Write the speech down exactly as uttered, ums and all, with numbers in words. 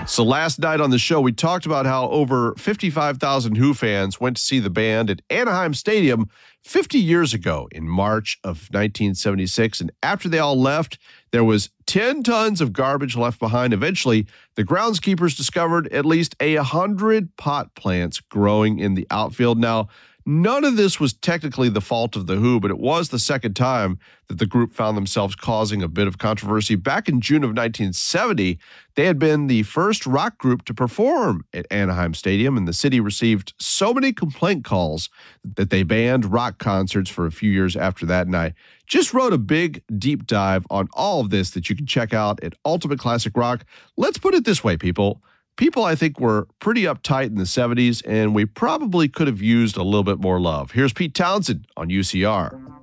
So last night on the show, we talked about how over fifty-five thousand Who fans went to see the band at Anaheim Stadium fifty years ago in March of nineteen seventy-six. And after they all left, there was ten tons of garbage left behind. Eventually, the groundskeepers discovered at least a hundred pot plants growing in the outfield. Now, none of this was technically the fault of The Who, but it was the second time that the group found themselves causing a bit of controversy. Back in June of nineteen seventy, they had been the first rock group to perform at Anaheim Stadium, and the city received so many complaint calls that they banned rock concerts for a few years after that. And I just wrote a big deep dive on all of this that you can check out at Ultimate Classic Rock. Let's put it this way, people. People, I think, were pretty uptight in the seventies, and we probably could have used a little bit more love. Here's Pete Townsend on U C R.